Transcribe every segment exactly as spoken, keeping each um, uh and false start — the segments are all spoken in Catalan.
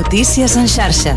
Notícies en xarxa.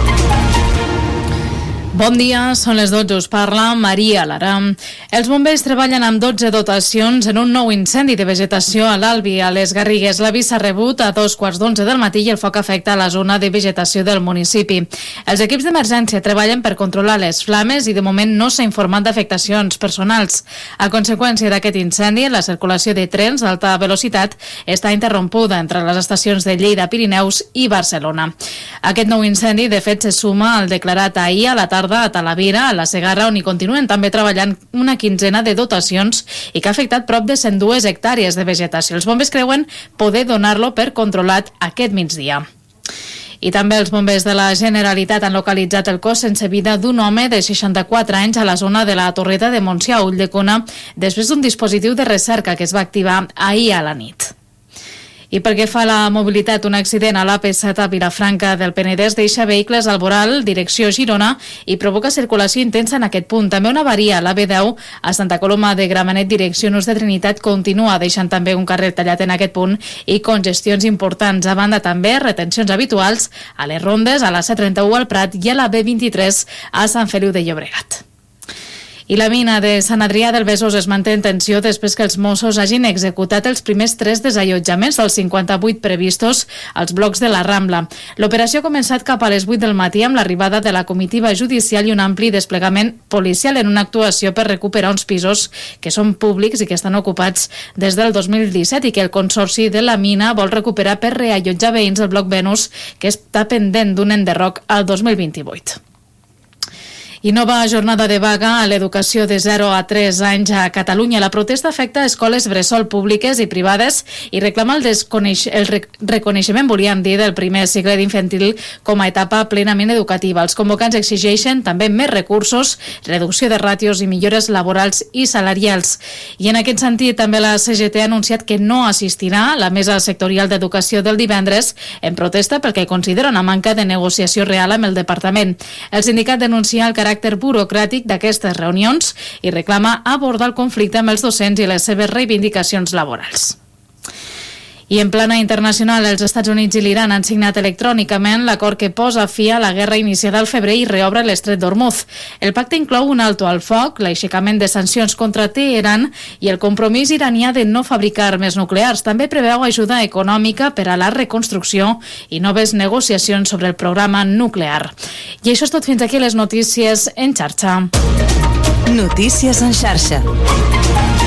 Bon dia, són les dotze, us parla Maria Lara. Els bombers treballen amb dotze dotacions en un nou incendi de vegetació a l'Albi, a les Garrigues. L'avís s'ha rebut a dos quarts d'onze del matí i el foc afecta la zona de vegetació del municipi. Els equips d'emergència treballen per controlar les flames i de moment no s'ha informat d'afectacions personals. A conseqüència d'aquest incendi, la circulació de trens d'alta velocitat està interrompuda entre les estacions de Lleida, Pirineus i Barcelona. Aquest nou incendi, de fet, se suma al declarat ahir a la tarda a Talavera, a la Segarra, on hi continuen també treballant una quinzena de dotacions i que ha afectat prop de cent dues hectàrees de vegetació. Els bombers creuen poder donar-lo per controlat aquest migdia. I també els bombers de la Generalitat han localitzat el cos sense vida d'un home de seixanta-quatre anys a la zona de la Torreta de Montsià, Ulldecona, després d'un dispositiu de recerca que es va activar ahir a la nit. I pel que fa a la mobilitat, un accident a l'A P set a Vilafranca del Penedès deixa vehicles al voral, direcció Girona, i provoca circulació intensa en aquest punt. També una avaria a l'A B deu a Santa Coloma de Gramenet, direcció Nus de Trinitat, continua deixant també un carrer tallat en aquest punt i congestions importants. A banda també retencions habituals a les rondes, a la C trenta-u al Prat i a la B vint-i-tres a Sant Feliu de Llobregat. I la mina de Sant Adrià del Besòs es manté en tensió després que els Mossos hagin executat els primers tres desallotjaments dels cinquanta-vuit previstos als blocs de la Rambla. L'operació ha començat cap a les vuit del matí amb l'arribada de la comitiva judicial i un ampli desplegament policial en una actuació per recuperar uns pisos que són públics i que estan ocupats des del dos mil disset i que el Consorci de la Mina vol recuperar per reallotjar veïns del bloc Venus, que està pendent d'un enderroc al dos mil vint-i-vuit. I nova jornada de vaga a l'educació de zero a tres anys a Catalunya. La protesta afecta escoles bressol públiques i privades i reclama el, desconeix... el rec... reconeixement, volíem dir, del primer cicle d'infantil com a etapa plenament educativa. Els convocants exigeixen també més recursos, reducció de ràtios i millores laborals i salarials. I en aquest sentit també la C G T ha anunciat que no assistirà a la mesa sectorial d'educació del divendres en protesta perquè considera una manca de negociació real amb el departament. El sindicat denuncia el caràcter caràcter burocràtic d'aquestes reunions i reclama abordar el conflicte amb els docents i les seves reivindicacions laborals. I en plana internacional, els Estats Units i l'Iran han signat electrònicament l'acord que posa fi a la guerra iniciada al febrer i reobre l'estret d'Hormuz. El pacte inclou un alto al foc, l'aixecament de sancions contra Teheran i el compromís iranià de no fabricar armes nuclears. També preveu ajuda econòmica per a la reconstrucció i noves negociacions sobre el programa nuclear. I això és tot, fins aquí les notícies en xarxa. Notícies en xarxa.